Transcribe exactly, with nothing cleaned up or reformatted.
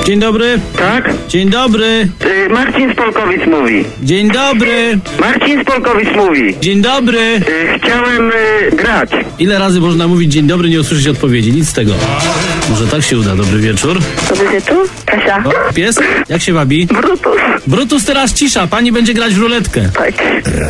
Dzień dobry. Tak? Dzień dobry. Y, Marcin z Polkowic mówi. Dzień dobry. Marcin z Polkowic mówi. Dzień dobry. Y, chciałem y, grać. Ile razy można mówić dzień dobry, nie usłyszeć odpowiedzi? Nic z tego. Może tak się uda. Dobry wieczór. Dobry wieczór, Kasia. O, pies? Jak się wabi? Brutus. Brutus, teraz cisza. Pani będzie grać w ruletkę. Tak.